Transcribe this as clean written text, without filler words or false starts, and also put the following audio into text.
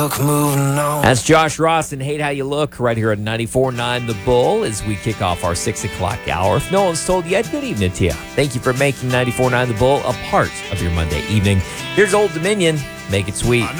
look, moving on. That's Josh Ross and Hate How You Look right here at 94.9 The Bull as we kick off our 6 o'clock hour. If no one's told yet, good evening to you. Thank you for making 94.9 The Bull a part of your Monday evening. Here's Old Dominion. Make it sweet.